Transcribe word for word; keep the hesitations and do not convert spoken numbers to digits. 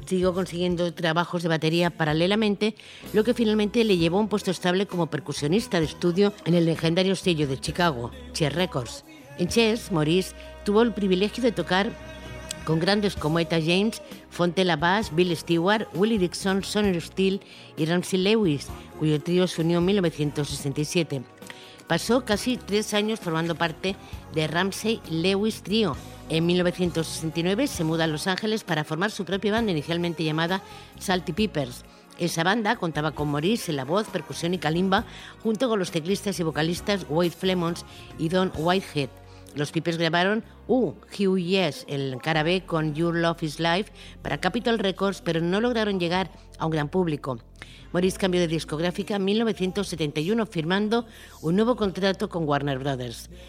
siguió consiguiendo trabajos de batería paralelamente, lo que finalmente le llevó a un puesto estable como percusionista de estudio en el legendario sello de Chicago, Chess Records. En Chess, Maurice tuvo el privilegio de tocar con grandes como Etta James, Fontella Bass, Bill Stewart, Willie Dixon, Sonny Steele y Ramsey Lewis, cuyo trío se unió en mil novecientos sesenta y siete. Pasó casi tres años formando parte de Ramsey Lewis Trio. En mil novecientos sesenta y nueve se muda a Los Ángeles para formar su propia banda, inicialmente llamada Salty Peppers. Esa banda contaba con Maurice en la voz, percusión y calimba, junto con los teclistas y vocalistas Wade Flemons y Don Whitehead. Los Peppers grabaron Uh, Hugh Yes, el cara B con Your Love Is Life para Capitol Records, pero no lograron llegar a un gran público. Maurice cambió de discográfica en mil novecientos setenta y uno, firmando un nuevo contrato con Warner Brothers.